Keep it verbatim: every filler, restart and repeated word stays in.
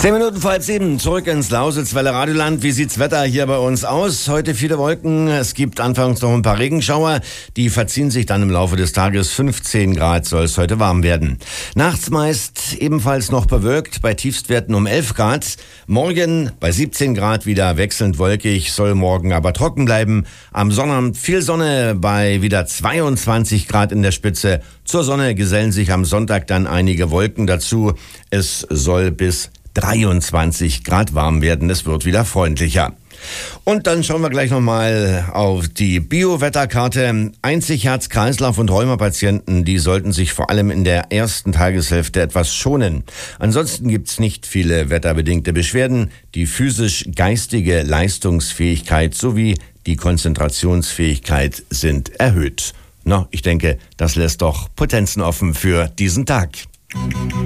Zehn Minuten vor halb sieben, zurück ins Lausitzwelle Radioland. Wie sieht's Wetter hier bei uns aus? Heute viele Wolken, es gibt anfangs noch ein paar Regenschauer. Die verziehen sich dann im Laufe des Tages. fünfzehn Grad soll es heute warm werden. Nachts meist ebenfalls noch bewölkt, bei Tiefstwerten um elf Grad. Morgen bei siebzehn Grad wieder wechselnd wolkig, soll morgen aber trocken bleiben. Am Sonnabend viel Sonne bei wieder zweiundzwanzig Grad in der Spitze. Zur Sonne gesellen sich am Sonntag dann einige Wolken dazu. Es soll bis dreiundzwanzig Grad warm werden. Es wird wieder freundlicher. Und dann schauen wir gleich nochmal auf die Bio-Wetterkarte. Einzig Herz-, Kreislauf- und Rheumapatienten, die sollten sich vor allem in der ersten Tageshälfte etwas schonen. Ansonsten gibt's nicht viele wetterbedingte Beschwerden. Die physisch-geistige Leistungsfähigkeit sowie die Konzentrationsfähigkeit sind erhöht. Na, ich denke, das lässt doch Potenzen offen für diesen Tag.